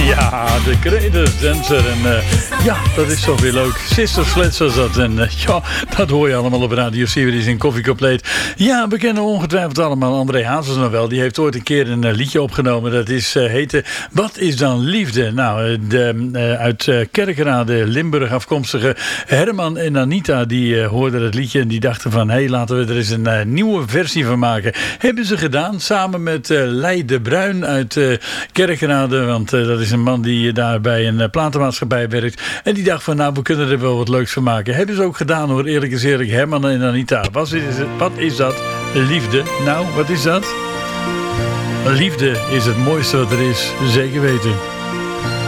Ja, de Creators Dancer. En ja, dat is toch weer leuk. Sister Sledge was dat. En ja, dat hoor je allemaal op Radio Series in Koffie Compleet. Ja, we kennen ongetwijfeld allemaal André Hazes nog wel. Die heeft ooit een keer een liedje opgenomen. Dat heette Wat is dan liefde? Nou, uit Kerkrade, Limburg afkomstige Herman en Anita, die hoorden het liedje en die dachten van, hé, laten we er eens een nieuwe versie van maken. Hebben ze gedaan, samen met Lei de Bruin uit Kerkrade, want dat is een man die daar bij een platenmaatschappij werkt. En die dacht van, nou, we kunnen er wel wat leuks van maken. Hebben ze ook gedaan hoor, eerlijk is eerlijk. Herman en Anita. Wat is dat? Liefde. Nou, wat is dat? Liefde is het mooiste wat er is, zeker weten.